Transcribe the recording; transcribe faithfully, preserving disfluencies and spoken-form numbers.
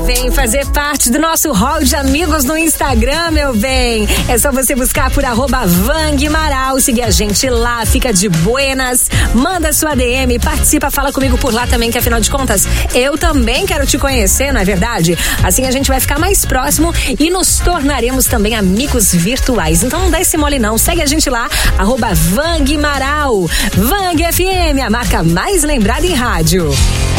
Vem fazer parte do nosso hall de amigos no Instagram, meu bem. É só você buscar por arroba Van Guimarães, seguir a gente lá, fica de buenas, manda sua D M, participa, fala comigo por lá também, que afinal de contas, eu também quero te conhecer, não é verdade? Assim a gente vai ficar mais próximo e nos tornaremos também amigos virtuais. Então não dá esse mole não, segue a gente lá, arroba Van Guimarães. Vang F M, a marca mais lembrada em rádio.